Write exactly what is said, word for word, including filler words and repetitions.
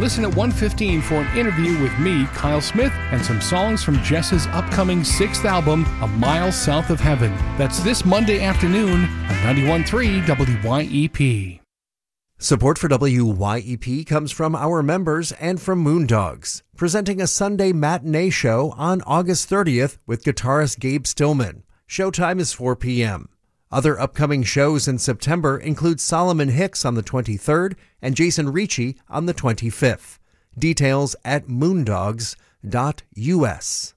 Listen at one fifteen for an interview with me, Kyle Smith, and some songs from Jess's upcoming sixth album, A Mile South of Heaven. That's this Monday afternoon on ninety-one point three W Y E P. Support for W Y E P comes from our members and from Moondogs, presenting a Sunday matinee show on August thirtieth with guitarist Gabe Stillman. Showtime is four p.m. Other upcoming shows in September include Solomon Hicks on the twenty-third and Jason Ricci on the twenty-fifth. Details at moondogs dot U S.